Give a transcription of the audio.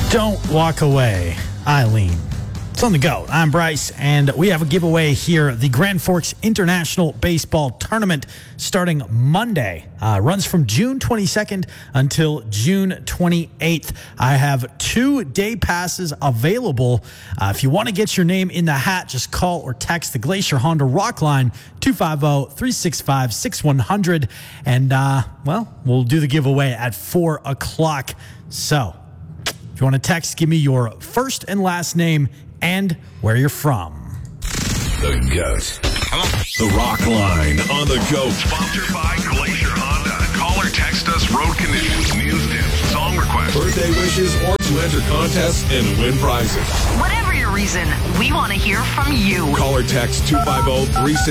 Don't walk away, Eileen. It's on the go. I'm Bryce, and we have a giveaway here. The Grand Forks International Baseball Tournament starting Monday. Runs from June 22nd until June 28th. I have 2 day passes available. If you want to get your name in the hat, just call or text the Glacier Honda Rock Line, 250-365-6100. And, we'll do the giveaway at 4 o'clock. So, if you want to text, give me your first and last name and where you're from. The GOAT. The Rock Line on the GOAT. Sponsored by Glacier Honda. Call or text us road conditions, news tips, song requests, Birthday wishes, or to enter contests and win prizes. Whatever your reason, we want to hear from you. Call or text 250-36